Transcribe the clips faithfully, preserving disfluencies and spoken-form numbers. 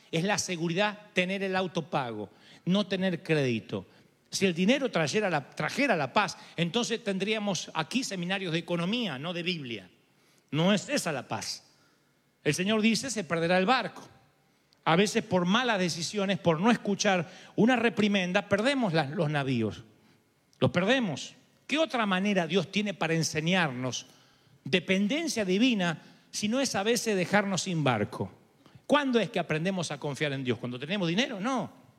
Es la seguridad tener el auto pago, no tener crédito. Si el dinero trajera la, trajera la paz, entonces tendríamos aquí seminarios de economía, no de Biblia. No es esa la paz. El Señor dice, se perderá el barco. A veces por malas decisiones, por no escuchar una reprimenda, perdemos las, los navíos. Los perdemos. ¿Qué otra manera Dios tiene para enseñarnos dependencia divina si no es a veces dejarnos sin barco? ¿Cuándo es que aprendemos a confiar en Dios? ¿Cuando tenemos dinero? No.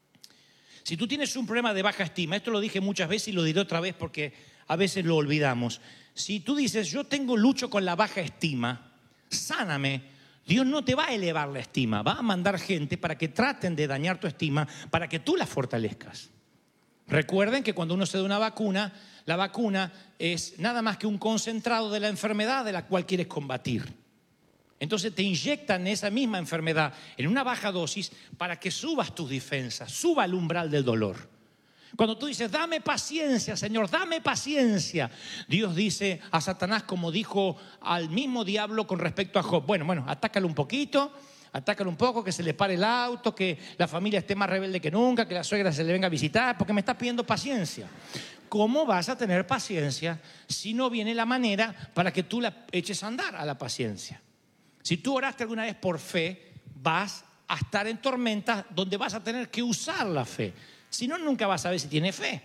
Si tú tienes un problema de baja estima, esto lo dije muchas veces y lo diré otra vez porque a veces lo olvidamos. Si tú dices, yo tengo lucho con la baja estima, sáname, Dios no te va a elevar la estima, va a mandar gente para que traten de dañar tu estima, para que tú la fortalezcas. Recuerden que cuando uno se da una vacuna, la vacuna es nada más que un concentrado de la enfermedad de la cual quieres combatir. Entonces te inyectan esa misma enfermedad en una baja dosis para que subas tus defensas, suba el umbral del dolor. Cuando tú dices, dame paciencia, Señor, dame paciencia, Dios dice a Satanás, como dijo al mismo diablo con respecto a Job, bueno, bueno, atácalo un poquito, atácalo un poco, que se le pare el auto, que la familia esté más rebelde que nunca, que la suegra se le venga a visitar, porque me está pidiendo paciencia. ¿Cómo vas a tener paciencia si no viene la manera para que tú la eches a andar a la paciencia? Si tú oraste alguna vez por fe, vas a estar en tormentas donde vas a tener que usar la fe. Si no, nunca vas a ver si tienes fe.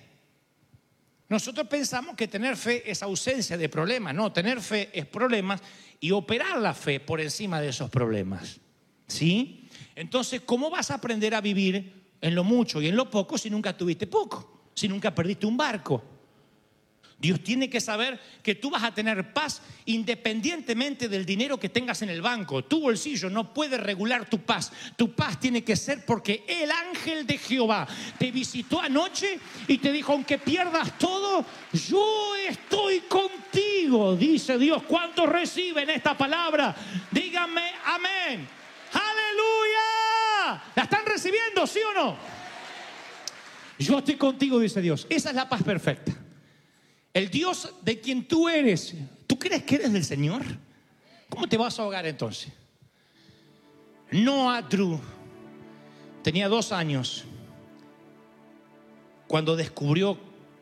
Nosotros pensamos que tener fe es ausencia de problemas. No, tener fe es problemas y operar la fe por encima de esos problemas. ¿Sí? Entonces, ¿cómo vas a aprender a vivir en lo mucho y en lo poco si nunca tuviste poco? Si nunca perdiste un barco. Dios tiene que saber que tú vas a tener paz independientemente del dinero que tengas en el banco. Tu bolsillo no puede regular tu paz. Tu paz tiene que ser porque el ángel de Jehová te visitó anoche y te dijo, aunque pierdas todo, yo estoy contigo, dice Dios. ¿Cuántos reciben esta palabra? Díganme amén. ¡Aleluya! ¿La están recibiendo, sí o no? Yo estoy contigo, dice Dios. Esa es la paz perfecta. El Dios de quien tú eres, ¿tú crees que eres del Señor? ¿Cómo te vas a ahogar entonces? Noah Drew tenía dos años cuando descubrió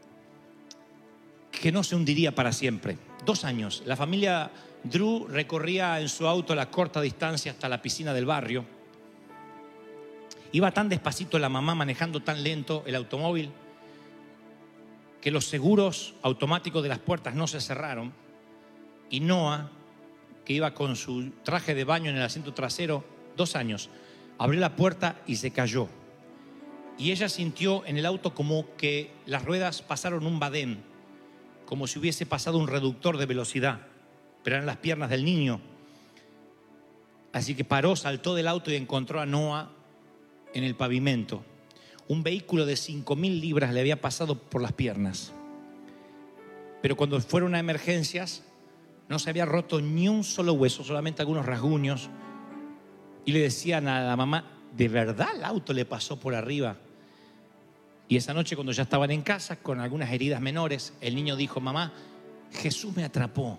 que no se hundiría para siempre. Dos años. La familia Drew recorría en su auto la corta distancia hasta la piscina del barrio. Iba tan despacito la mamá, manejando tan lento el automóvil, que los seguros automáticos de las puertas no se cerraron y Noah, que iba con su traje de baño en el asiento trasero, dos años, abrió la puerta y se cayó. Y ella sintió en el auto como que las ruedas pasaron un badén, como si hubiese pasado un reductor de velocidad, pero eran las piernas del niño. Así que paró, saltó del auto y encontró a Noah en el pavimento. Un vehículo de cinco mil libras le había pasado por las piernas. Pero cuando fueron a emergencias, no se había roto ni un solo hueso, solamente algunos rasguños. Y le decían a la mamá, ¿de verdad el auto le pasó por arriba? Y esa noche, cuando ya estaban en casa, con algunas heridas menores, el niño dijo, mamá, Jesús me atrapó.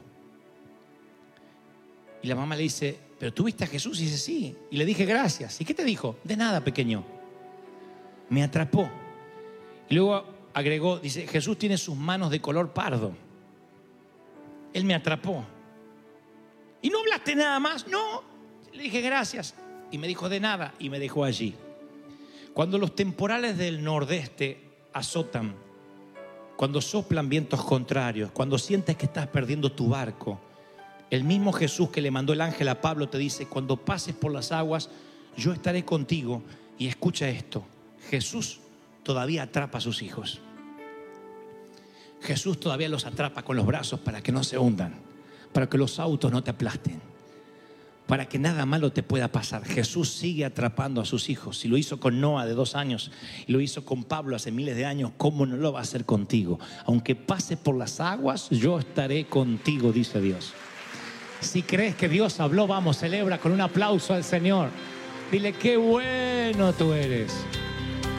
Y la mamá le dice, ¿pero tú viste a Jesús? Y dice, sí. Y le dije, gracias. ¿Y qué te dijo? De nada, pequeño. Me atrapó. Y luego agregó, dice, Jesús tiene sus manos de color pardo. Él me atrapó. ¿Y no hablaste nada más? No. Le dije, gracias. Y me dijo, de nada. Y me dejó allí. Cuando los temporales del nordeste azotan, cuando soplan vientos contrarios, cuando sientes que estás perdiendo tu barco, el mismo Jesús que le mandó el ángel a Pablo te dice, cuando pases por las aguas, yo estaré contigo. Y escucha esto. Jesús todavía atrapa a sus hijos. Jesús todavía los atrapa con los brazos para que no se hundan, para que los autos no te aplasten, para que nada malo te pueda pasar. Jesús sigue atrapando a sus hijos. Si lo hizo con Noah de dos años y lo hizo con Pablo hace miles de años, ¿cómo no lo va a hacer contigo? Aunque pases por las aguas, yo estaré contigo, dice Dios. Si crees que Dios habló, vamos, celebra con un aplauso al Señor. Dile, qué bueno tú eres.